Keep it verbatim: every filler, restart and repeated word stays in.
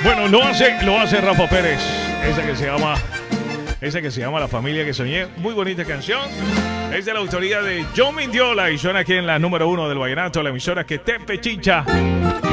Bueno, lo hace, lo hace Rafa Pérez. Esa que se llama, esa que se llama La Familia que Soñé. Muy bonita canción. Es de la autoría de John Mindiola y suena aquí en la número uno del vallenato, la emisora que te pechicha.